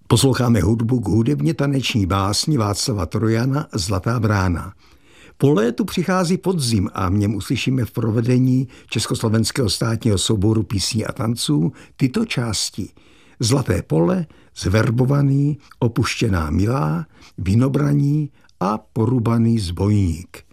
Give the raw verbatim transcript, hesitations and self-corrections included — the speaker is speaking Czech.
Posloucháme hudbu k hudebně taneční básni Václava Trojana Zlatá brána. Po létu přichází podzim a v něm uslyšíme v provedení Československého státního souboru písní a tanců tyto části: Zlaté pole, Zverbovaný, Opuštěná milá, Vinobraní a Porubaný zbojník.